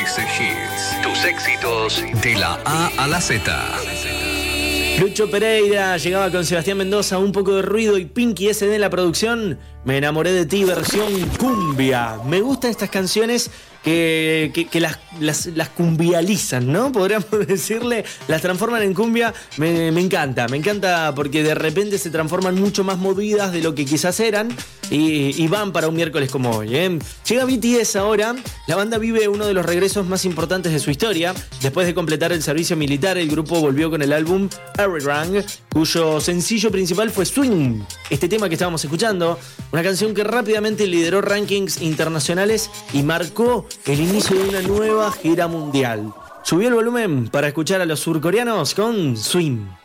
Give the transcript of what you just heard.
Next Hits. Tus éxitos de la A a la Z. Lucho Pereira llegaba con Sebastián Mendoza, un poco de ruido y Pinky SD en la producción. Me enamoré de ti, versión cumbia. Me gustan estas canciones que las cumbializan, ¿no? Podríamos decirle, las transforman en cumbia. Me encanta porque de repente se transforman mucho más movidas de lo que quizás eran y van para un miércoles como hoy, ¿eh? Llega BTS ahora. La banda vive uno de los regresos más importantes de su historia. Después de completar el servicio militar, el grupo volvió con el álbum Evergrande, cuyo sencillo principal fue Swing, este tema que estábamos escuchando, una canción que rápidamente lideró rankings internacionales y marcó el inicio de una nueva gira mundial. Subió el volumen para escuchar a los surcoreanos con Swing.